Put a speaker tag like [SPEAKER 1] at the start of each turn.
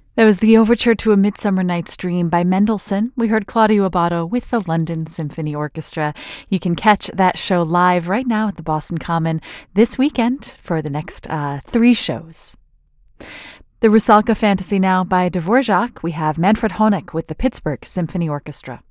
[SPEAKER 1] That was the overture to A Midsummer Night's Dream by Mendelssohn. We heard Claudio Abbado with the London Symphony Orchestra. You can catch that show live right now at the Boston Common this weekend for the next 3 shows. The Rusalka Fantasy now by Dvorak. We have Manfred Honeck with the Pittsburgh Symphony Orchestra.